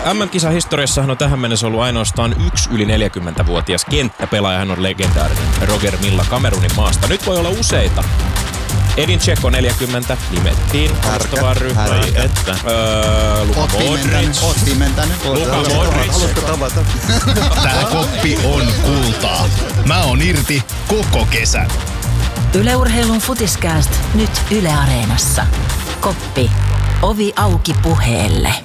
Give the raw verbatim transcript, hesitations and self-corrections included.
M M-kisahistoriassahan on tähän mennessä ollut ainoastaan yksi yli neljäkymmentävuotias kenttäpelaaja. Hän on legendaarinen Roger Milla Kamerunin maasta. Nyt voi olla useita. Edin Dzeko neljäkymmentä nimettiin alustavaan ryhmään. Että. Öö, Luka Modric. Otti mentänyt. Luka Modric. Haluatko tavata? Tää koppi on kultaa. Mä oon irti koko kesän. Yle Urheilun Futiskääst nyt Yle Areenassa. Koppi. Ovi auki puheelle.